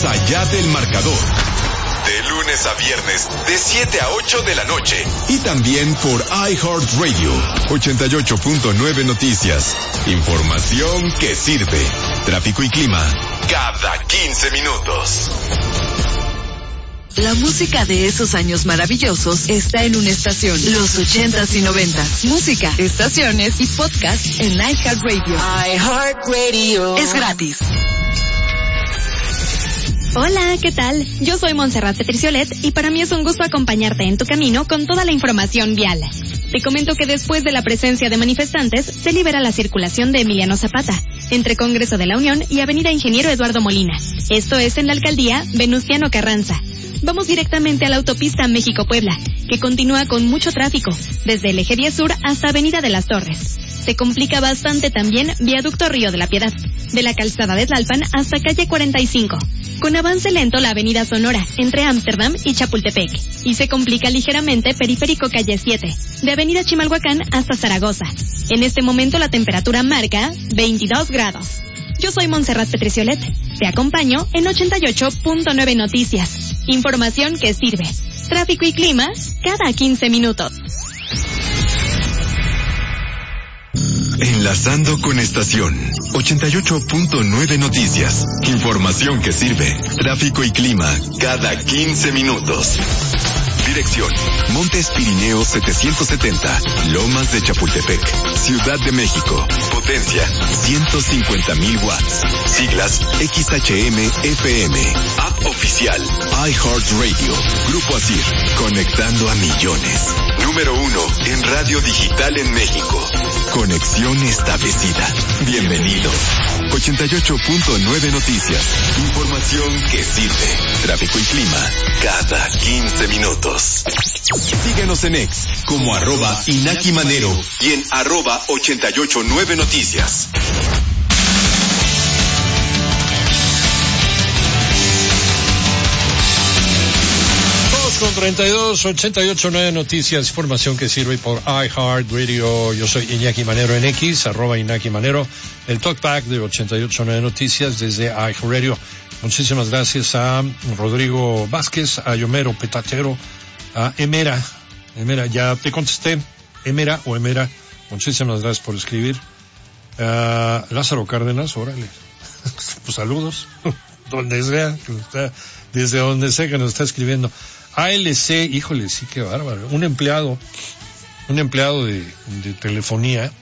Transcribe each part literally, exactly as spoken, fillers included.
Más allá del marcador. De lunes a viernes, de siete a ocho de la noche. Y también por iHeartRadio, ochenta y ocho punto nueve Noticias. Información que sirve. Tráfico y clima, cada quince minutos. La música de esos años maravillosos está en una estación. Los ochentas y noventas. Música, estaciones y podcast en iHeartRadio. iHeartRadio. Es gratis. Hola, ¿qué tal? Yo soy Montserrat Petriciolet y para mí es un gusto acompañarte en tu camino con toda la información vial. Te comento que después de la presencia de manifestantes, se libera la circulación de Emiliano Zapata, entre Congreso de la Unión y Avenida Ingeniero Eduardo Molina. Esto es en la alcaldía Venustiano Carranza. Vamos directamente a la autopista México-Puebla, que continúa con mucho tráfico, desde el eje diez sur hasta Avenida de las Torres. Se complica bastante también Viaducto Río de la Piedad, de la calzada de Tlalpan hasta calle cuarenta y cinco. Con avance lento la avenida Sonora, entre Ámsterdam y Chapultepec. Y se complica ligeramente Periférico calle siete, de avenida Chimalhuacán hasta Zaragoza. En este momento la temperatura marca veintidós grados. Yo soy Montserrat Petriciolet. Te acompaño en ochenta y ocho punto nueve Noticias. Información que sirve. Tráfico y clima cada quince minutos. Enlazando con estación ochenta y ocho punto nueve Noticias. Información que sirve. Tráfico y clima cada quince minutos. Dirección: Montes Pirineos setecientos setenta, Lomas de Chapultepec, Ciudad de México. Potencia ciento cincuenta mil watts. Siglas X H M F M. App oficial iHeartRadio. Grupo Asir, conectando a millones. Número uno en radio digital en México. Conexión establecida. Bienvenido. ochenta y ocho punto nueve Noticias. Información que sirve. Tráfico y clima cada quince minutos. Síguenos en X como arroba Inaki Manero y en arroba ochenta y ocho nueve Noticias. Con treinta y dos, ochenta y ocho nueve Noticias, información que sirve por iHeartRadio. Yo soy Iñaki Manero en X, arroba Iñaki Manero, el talkback de ochenta y ocho nueve Noticias desde iHeartRadio. Muchísimas gracias a Rodrigo Vázquez, a Yomero Petatero, a Emera. Emera, ya te contesté, Emera o Emera. Muchísimas gracias por escribir. Uh, Lázaro Cárdenas, órale. Pues saludos, donde sea, que está, desde donde sea que nos está escribiendo. A L C, híjole, sí, qué bárbaro. Un empleado, un empleado de, de telefonía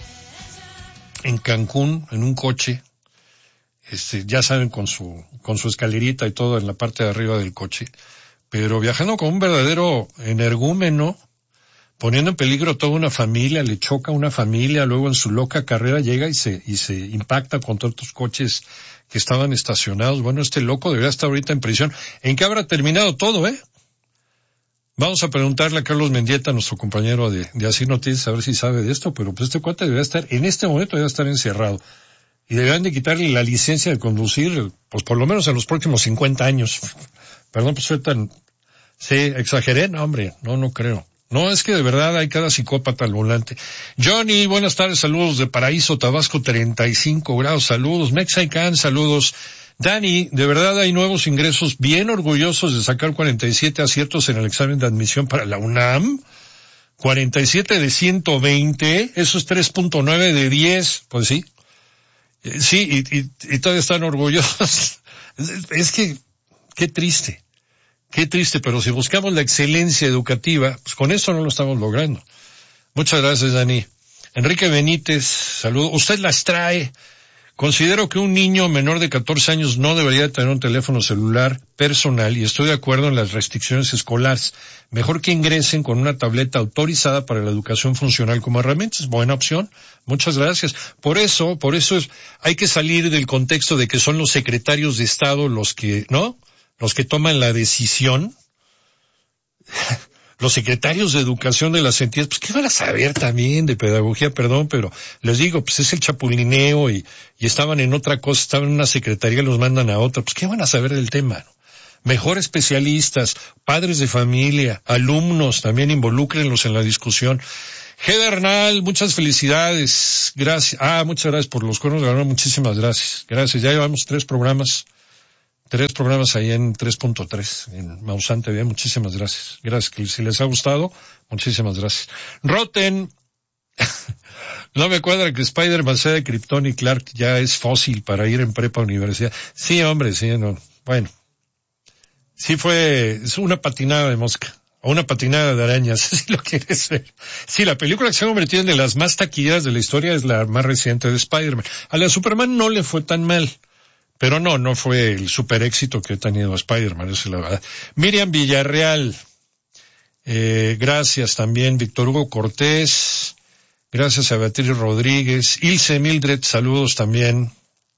en Cancún, en un coche, este, ya saben, con su, con su escalerita y todo en la parte de arriba del coche, pero viajando con un verdadero energúmeno, poniendo en peligro toda una familia, le choca a una familia, luego en su loca carrera llega y se, y se impacta contra otros coches que estaban estacionados. Bueno, este loco debería estar ahorita en prisión. ¿En qué habrá terminado todo, eh? Vamos a preguntarle a Carlos Mendieta, nuestro compañero de, de Así Noticias, a ver si sabe de esto, pero pues este cuate debería estar, en este momento debería estar encerrado. Y deberían de quitarle la licencia de conducir, pues por lo menos en los próximos cincuenta años. Perdón, pues soy tan, sí, exageré, no hombre, no, no creo. No, es que de verdad hay cada psicópata al volante. Johnny, buenas tardes, saludos de Paraíso, Tabasco, treinta y cinco grados, saludos. Mexican, saludos. Dani, de verdad hay nuevos ingresos, bien orgullosos de sacar cuarenta y siete aciertos en el examen de admisión para la UNAM. cuarenta y siete de ciento veinte, eso es tres punto nueve de diez, pues sí. Sí, y, y, y todavía están orgullosos. Es, es que, qué triste, qué triste, pero si buscamos la excelencia educativa, pues con eso no lo estamos logrando. Muchas gracias, Dani. Enrique Benítez, saludo. Usted las trae. Considero que un niño menor de catorce años no debería tener un teléfono celular personal y estoy de acuerdo en las restricciones escolares. Mejor que ingresen con una tableta autorizada para la educación funcional como herramienta. Es buena opción. Muchas gracias. Por eso, por eso es, hay que salir del contexto de que son los secretarios de Estado los que, ¿no? Los que toman la decisión. Los secretarios de educación de las entidades, pues ¿qué van a saber también de pedagogía? Perdón, pero les digo, pues es el chapulineo y, y estaban en otra cosa, estaban en una secretaría y los mandan a otra, pues ¿qué van a saber del tema? Mejor especialistas, padres de familia, alumnos, también involúcrenlos en la discusión. G. Bernal, muchas felicidades, gracias, ah, muchas gracias por los cuernos de la luna, muchísimas gracias, gracias, ya llevamos tres programas, tres programas ahí en tres punto tres, en Maussan T V. Muchísimas gracias. Gracias, que si les ha gustado, muchísimas gracias. Rotten, no me cuadra que Spider-Man sea de Krypton y Clark ya es fósil para ir en prepa a universidad. Sí, hombre, sí, no. Bueno, sí fue, es una patinada de mosca. O una patinada de arañas, si lo quieres ver. Sí, la película que se ha convertido en de las más taquilleras de la historia es la más reciente de Spider-Man. A la Superman no le fue tan mal. Pero no, no fue el super éxito que ha tenido Spider-Man, esa es la verdad. Miriam Villarreal, eh, gracias también. Víctor Hugo Cortés, gracias a Beatriz Rodríguez. Ilse Mildred, saludos también.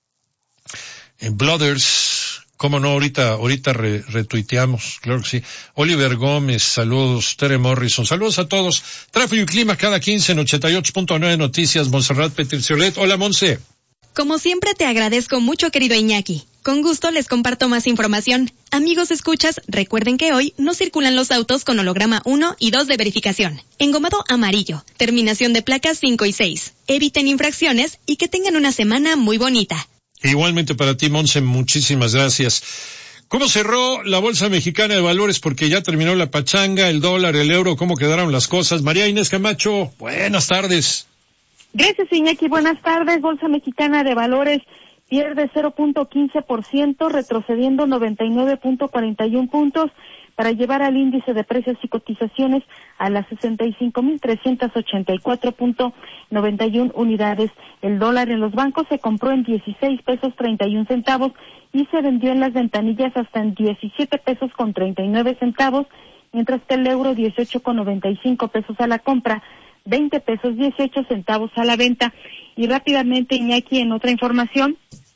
Eh, Blooders, cómo no, ahorita, ahorita re, retuiteamos, claro que sí. Oliver Gómez, saludos. Tere Morrison, saludos a todos. Tráfico y clima cada quince en ochenta y ocho punto nueve Noticias. Montserrat Petriciolet, hola Monse. Como siempre te agradezco mucho, querido Iñaki. Con gusto les comparto más información. Amigos escuchas, recuerden que hoy no circulan los autos con holograma uno y dos de verificación. Engomado amarillo, terminación de placas cinco y seis. Eviten infracciones y que tengan una semana muy bonita. Igualmente para ti, Monse, muchísimas gracias. ¿Cómo cerró la Bolsa Mexicana de Valores? Porque ya terminó la pachanga, el dólar, el euro, ¿cómo quedaron las cosas? María Inés Camacho, buenas tardes. Gracias, Iñaki. Buenas tardes. Bolsa Mexicana de Valores pierde cero punto quince por ciento, retrocediendo noventa y nueve punto cuarenta y uno puntos para llevar al índice de precios y cotizaciones a las sesenta y cinco mil trescientos ochenta y cuatro punto noventa y uno unidades. El dólar en los bancos se compró en dieciséis pesos treinta y uno centavos y se vendió en las ventanillas hasta en diecisiete pesos con treinta y nueve centavos, mientras que el euro dieciocho con noventa y cinco pesos a la compra, veinte pesos dieciocho centavos a la venta. Y rápidamente, Iñaki, en otra información,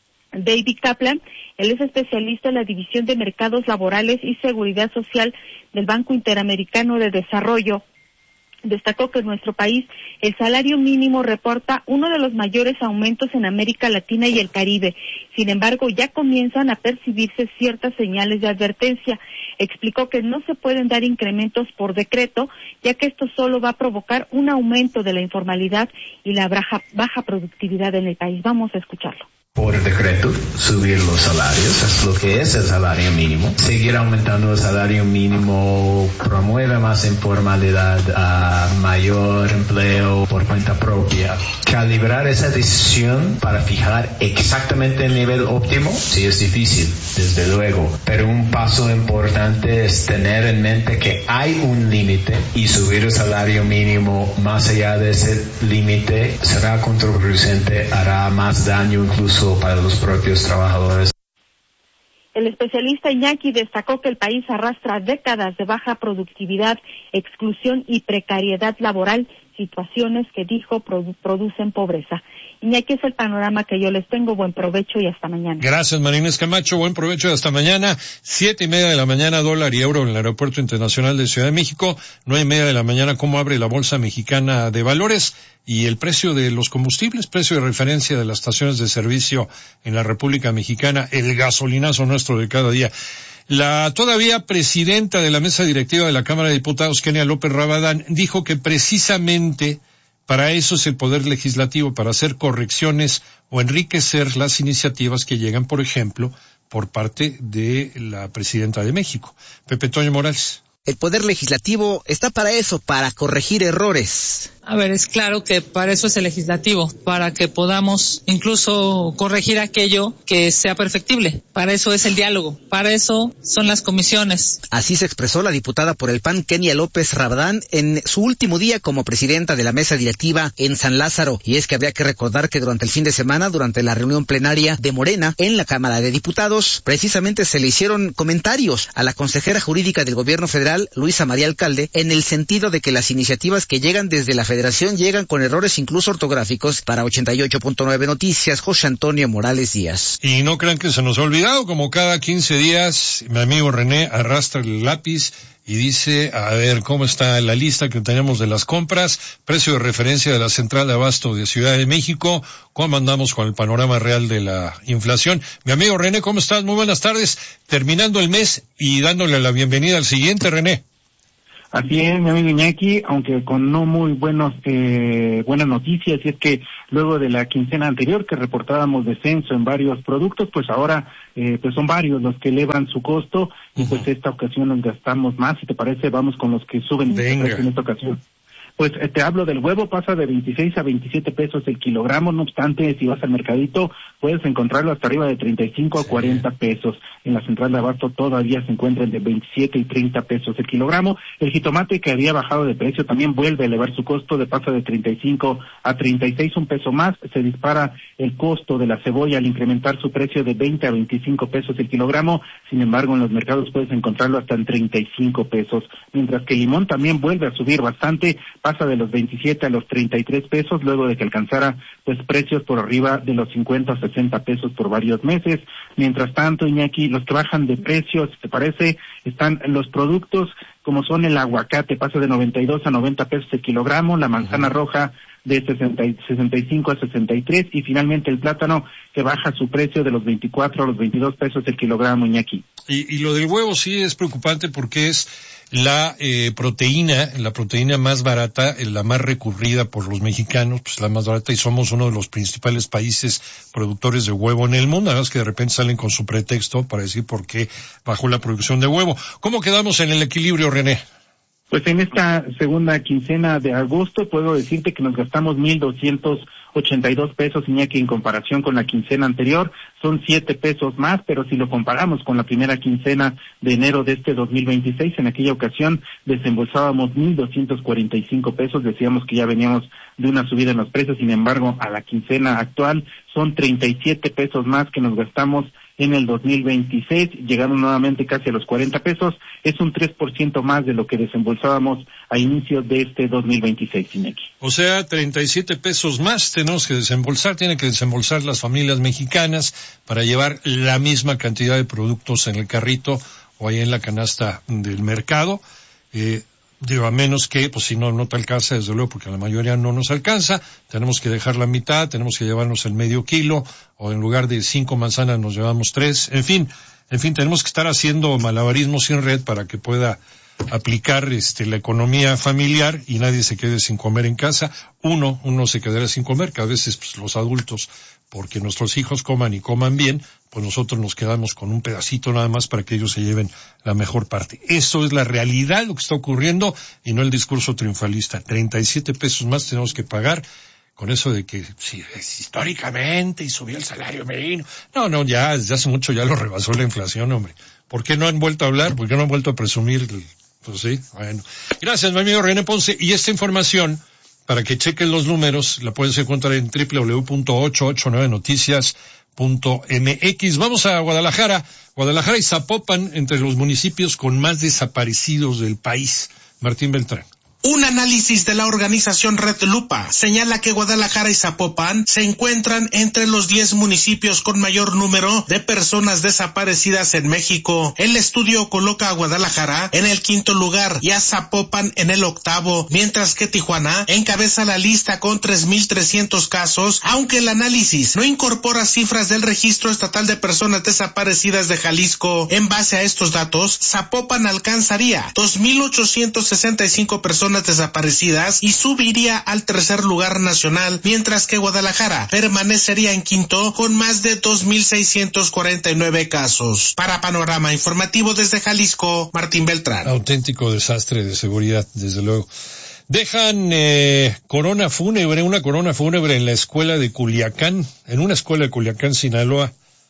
David Kaplan, él es especialista en la División de Mercados Laborales y Seguridad Social del Banco Interamericano de Desarrollo, destacó que en nuestro país el salario mínimo reporta uno de los mayores aumentos en América Latina y el Caribe. Sin embargo, ya comienzan a percibirse ciertas señales de advertencia. Explicó que no se pueden dar incrementos por decreto, ya que esto solo va a provocar un aumento de la informalidad y la baja, baja productividad en el país. Vamos a escucharlo. Por decreto, subir los salarios, es lo que es el salario mínimo. Seguir aumentando el salario mínimo promueve más informalidad, a mayor empleo por cuenta propia. Calibrar esa decisión para fijar exactamente el nivel óptimo, sí es difícil, desde luego. Pero un paso importante es tener en mente que hay un límite y subir el salario mínimo más allá de ese límite será contraproducente, hará más daño incluso para los propios trabajadores. El especialista Iñaki destacó que el país arrastra décadas de baja productividad, exclusión y precariedad laboral, situaciones que dijo produ- producen pobreza. Iñaki, es el panorama que yo les tengo. Buen provecho y hasta mañana. Gracias, María Inés Camacho. Buen provecho y hasta mañana. Siete y media de la mañana, dólar y euro en el Aeropuerto Internacional de Ciudad de México. Nueve y media de la mañana, cómo abre la Bolsa Mexicana de Valores y el precio de los combustibles, precio de referencia de las estaciones de servicio en la República Mexicana, el gasolinazo nuestro de cada día. La todavía presidenta de la mesa directiva de la Cámara de Diputados, Kenia López Rabadán, dijo que precisamente para eso es el Poder Legislativo, para hacer correcciones o enriquecer las iniciativas que llegan, por ejemplo, por parte de la Presidenta de México. Pepe Toño Morales. El Poder Legislativo está para eso, para corregir errores. A ver, es claro que para eso es el legislativo, para que podamos incluso corregir aquello que sea perfectible. Para eso es el diálogo, para eso son las comisiones. Así se expresó la diputada por el P A N, Kenia López Rabadán, en su último día como presidenta de la mesa directiva en San Lázaro. Y es que habría que recordar que durante el fin de semana, durante la reunión plenaria de Morena en la Cámara de Diputados, precisamente se le hicieron comentarios a la consejera jurídica del gobierno federal, Luisa María Alcalde, en el sentido de que las iniciativas que llegan desde la Federación llegan con errores incluso ortográficos. Para ochenta y ocho punto nueve Noticias, José Antonio Morales Díaz. Y no crean que se nos ha olvidado, como cada quince días, mi amigo René arrastra el lápiz y dice, a ver, ¿cómo está la lista que tenemos de las compras? Precio de referencia de la Central de Abasto de Ciudad de México. ¿Cómo andamos con el panorama real de la inflación? Mi amigo René, ¿cómo estás? Muy buenas tardes. Terminando el mes y dándole la bienvenida al siguiente, René. Así es, mi amigo Iñaki, aunque con no muy buenos, eh, buenas noticias, y es que luego de la quincena anterior que reportábamos descenso en varios productos, pues ahora eh, pues son varios los que elevan su costo, y uh-huh. pues esta ocasión nos gastamos más. Si te parece, vamos con los que suben en esta ocasión. Pues eh, te hablo del huevo, pasa de veintiséis a veintisiete pesos el kilogramo. No obstante, si vas al mercadito, puedes encontrarlo hasta arriba de treinta y cinco sí. a cuarenta pesos. En la central de abasto todavía se encuentra de veintisiete y treinta pesos el kilogramo. El jitomate, que había bajado de precio, también vuelve a elevar su costo, de pasa de treinta y cinco a treinta y seis, un peso más. Se dispara el costo de la cebolla al incrementar su precio de veinte a veinticinco pesos el kilogramo. Sin embargo, en los mercados puedes encontrarlo hasta en treinta y cinco pesos. Mientras que el limón también vuelve a subir bastante, pasa de los veintisiete a los treinta y tres pesos, luego de que alcanzara pues precios por arriba de los cincuenta o sesenta pesos por varios meses. Mientras tanto, Iñaki, los que bajan de precios, ¿te parece? Están los productos como son el aguacate, pasa de noventa y dos a noventa pesos el kilogramo, la manzana uh-huh. roja de sesenta, sesenta y cinco a sesenta y tres, y finalmente el plátano, que baja su precio de los veinticuatro a los veintidós pesos el kilogramo, Iñaki. Y, y lo del huevo sí es preocupante porque es la eh, proteína, la proteína más barata, la más recurrida por los mexicanos, pues la más barata, y somos uno de los principales países productores de huevo en el mundo. Además que de repente salen con su pretexto para decir por qué bajó la producción de huevo. ¿Cómo quedamos en el equilibrio, René? Pues en esta segunda quincena de agosto puedo decirte que nos gastamos mil doscientos ochenta y dos pesos, Iñaki, en comparación con la quincena anterior. Son siete pesos más, pero si lo comparamos con la primera quincena de enero de este dos mil veintiséis, en aquella ocasión desembolsábamos mil doscientos cuarenta y cinco pesos. Decíamos que ya veníamos de una subida en los precios. Sin embargo, a la quincena actual son treinta y siete pesos más que nos gastamos en el dos mil veintiséis, llegando nuevamente casi a los cuarenta pesos. Es un tres por ciento más de lo que desembolsábamos a inicios de este dos mil veintiséis, Iñaki. O sea, treinta y siete pesos más tenemos que desembolsar, tienen que desembolsar las familias mexicanas para llevar la misma cantidad de productos en el carrito o ahí en la canasta del mercado. Eh, Digo, a menos que, pues si no, no te alcanza, desde luego, porque la mayoría no nos alcanza, tenemos que dejar la mitad, tenemos que llevarnos el medio kilo, o en lugar de cinco manzanas nos llevamos tres, en fin, en fin, tenemos que estar haciendo malabarismo sin red para que pueda aplicar este la economía familiar y nadie se quede sin comer en casa. Uno, uno se quedará sin comer, que a veces pues, los adultos, porque nuestros hijos coman y coman bien, pues nosotros nos quedamos con un pedacito nada más para que ellos se lleven la mejor parte. Eso es la realidad, lo que está ocurriendo, y no el discurso triunfalista. treinta y siete pesos más tenemos que pagar, con eso de que si históricamente y subió el salario mínimo. No, no, ya desde hace mucho ya lo rebasó la inflación, hombre. ¿Por qué no han vuelto a hablar? ¿Por qué no han vuelto a presumir? Pues sí, bueno. Gracias, mi amigo René Ponce. Y esta información, para que chequen los números, la puedes encontrar en doble u doble u doble u punto ochocientos ochenta y nueve noticias punto m x. Vamos a Guadalajara. Guadalajara y Zapopan, entre los municipios con más desaparecidos del país. Martín Beltrán. Un análisis de la organización Red Lupa señala que Guadalajara y Zapopan se encuentran entre los diez municipios con mayor número de personas desaparecidas en México. El estudio coloca a Guadalajara en el quinto lugar y a Zapopan en el octavo, mientras que Tijuana encabeza la lista con tres mil trescientos casos, aunque el análisis no incorpora cifras del Registro Estatal de Personas Desaparecidas de Jalisco. En base a estos datos, Zapopan alcanzaría dos mil ochocientos sesenta y cinco personas desaparecidas y subiría al tercer lugar nacional, mientras que Guadalajara permanecería en quinto con más de dos mil seiscientos cuarenta y nueve casos. Para Panorama Informativo desde Jalisco, Martín Beltrán. Auténtico desastre de seguridad, desde luego. Dejan eh, corona fúnebre, una corona fúnebre en la escuela de Culiacán, en una escuela de Culiacán, Sinaloa.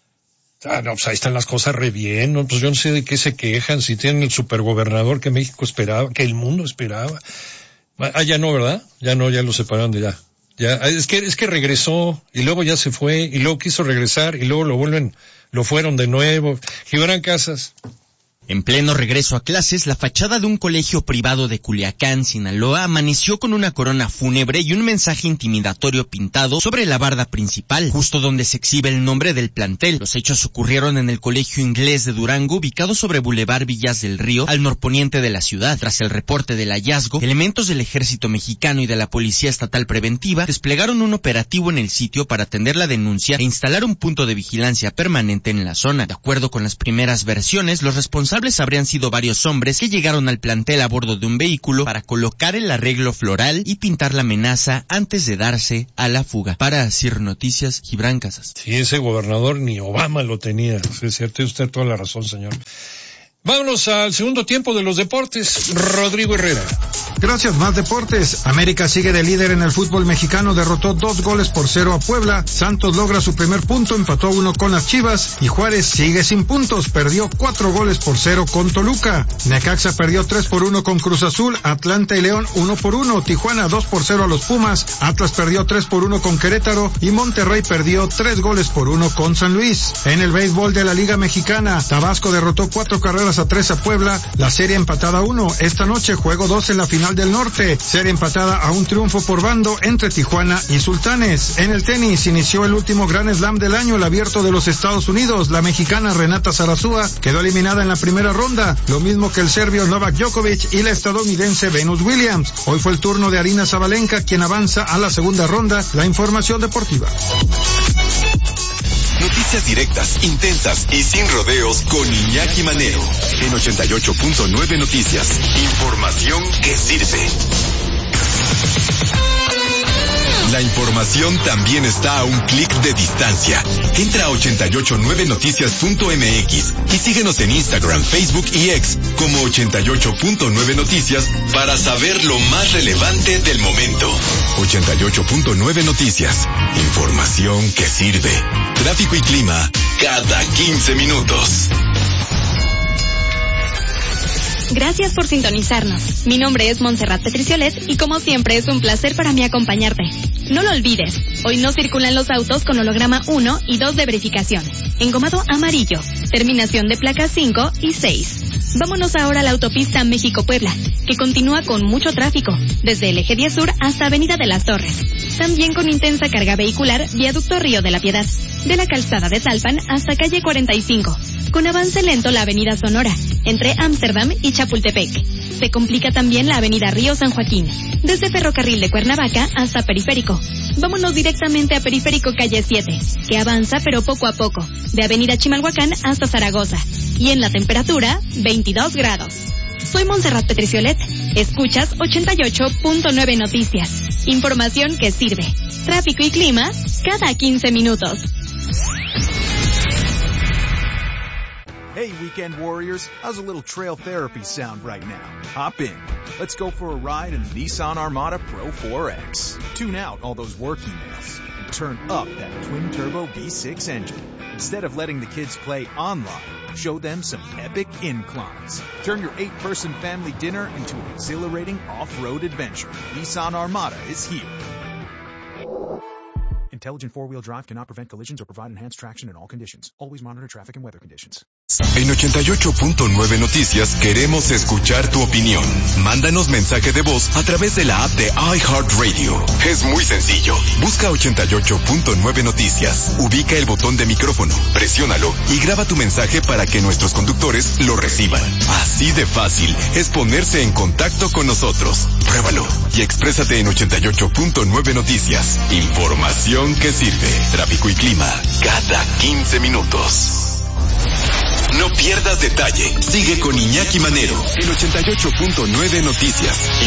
Ah, no, pues ahí están las cosas re bien, ¿no? Pues yo no sé de qué se quejan, si tienen el supergobernador que México esperaba, que el mundo esperaba. Ah, ya no, ¿verdad? Ya no, ya lo separaron de ya. Ya, es que, es que regresó, y luego ya se fue, y luego quiso regresar, y luego lo vuelven, lo fueron de nuevo. Gibran Casas. En pleno regreso a clases, la fachada de un colegio privado de Culiacán, Sinaloa, amaneció con una corona fúnebre y un mensaje intimidatorio pintado sobre la barda principal, justo donde se exhibe el nombre del plantel. Los hechos ocurrieron en el Colegio Inglés de Durango, ubicado sobre Boulevard Villas del Río, al norponiente de la ciudad. Tras el reporte del hallazgo, elementos del Ejército Mexicano y de la Policía Estatal Preventiva desplegaron un operativo en el sitio para atender la denuncia e instalar un punto de vigilancia permanente en la zona. De acuerdo con las primeras versiones, los responsables responsables habrían sido varios hombres que llegaron al plantel a bordo de un vehículo para colocar el arreglo floral y pintar la amenaza antes de darse a la fuga. Para Sir Noticias, Gibran Casas. Sí, ese gobernador ni Obama lo tenía. Sí, es cierto, tiene usted toda la razón, señor. Vámonos al segundo tiempo de los deportes. Rodrigo Herrera. Gracias, más deportes. América sigue de líder en el fútbol mexicano, derrotó dos goles por cero a Puebla. Santos logra su primer punto, empató uno con las Chivas. Y Juárez sigue sin puntos, perdió cuatro goles por cero con Toluca. Necaxa perdió tres por uno con Cruz Azul. Atlanta y León uno por uno. Tijuana dos por cero a los Pumas. Atlas perdió tres por uno con Querétaro. Y Monterrey perdió tres goles por uno con San Luis. En el béisbol de la Liga Mexicana, Tabasco derrotó cuatro carreras a tres a Puebla, la serie empatada a uno. Esta noche juego dos en la final del norte, serie empatada a un triunfo por bando entre Tijuana y Sultanes. En el tenis inició el último Grand Slam del año, el Abierto de los Estados Unidos. La mexicana Renata Zarazúa quedó eliminada en la primera ronda, lo mismo que el serbio Novak Djokovic y la estadounidense Venus Williams. Hoy fue el turno de Aryna Sabalenka, quien avanza a la segunda ronda. La información deportiva. Noticias directas, intensas y sin rodeos con Iñaki Manero. En ochenta y ocho punto nueve Noticias. Información que sirve. La información también está a un clic de distancia. Entra a ochenta y ocho nueve noticias punto m x y síguenos en Instagram, Facebook y X como ochenta y ocho punto nueve Noticias para saber lo más relevante del momento. ochenta y ocho punto nueve Noticias. Información que sirve. Tráfico y clima cada quince minutos. Gracias por sintonizarnos. Mi nombre es Montserrat Petriciolet y como siempre es un placer para mí acompañarte. No lo olvides, hoy no circulan los autos con holograma uno y dos de verificación. Engomado amarillo, terminación de placas cinco y seis. Vámonos ahora a la autopista México-Puebla, que continúa con mucho tráfico, desde el eje diez sur hasta Avenida de las Torres. También con intensa carga vehicular, viaducto Río de la Piedad, de la calzada de Tlalpan hasta calle cuarenta y cinco. Con avance lento la avenida Sonora, entre Ámsterdam y Chapultepec. Se complica también la avenida Río San Joaquín, desde Ferrocarril de Cuernavaca hasta Periférico. Vámonos directamente a Periférico calle siete, que avanza pero poco a poco, de avenida Chimalhuacán hasta Zaragoza. Y en la temperatura, veintidós grados. Soy Montserrat Petriciolet. Escuchas ochenta y ocho punto nueve Noticias. Información que sirve. Tráfico y clima cada quince minutos. Hey, weekend warriors, how's a little trail therapy sound right now? Hop in. Let's go for a ride in the Nissan Armada Pro four X. Tune out all those work emails and turn up that twin-turbo V six engine. Instead of letting the kids play online, show them some epic inclines. Turn your eight-person family dinner into an exhilarating off-road adventure. Nissan Armada is here. Intelligent four-wheel drive cannot prevent collisions or provide enhanced traction in all conditions. Always monitor traffic and weather conditions. En ochenta y ocho punto nueve Noticias queremos escuchar tu opinión. Mándanos mensaje de voz a través de la app de iHeartRadio. Es muy sencillo. Busca ochenta y ocho punto nueve Noticias. Ubica el botón de micrófono, presiónalo y graba tu mensaje para que nuestros conductores lo reciban. Así de fácil es ponerse en contacto con nosotros. Pruébalo y exprésate en ochenta y ocho punto nueve Noticias. Información que sirve. Tráfico y clima cada quince minutos. No pierdas detalle. Sigue con Iñaki Manero en ochenta y ocho punto nueve Noticias.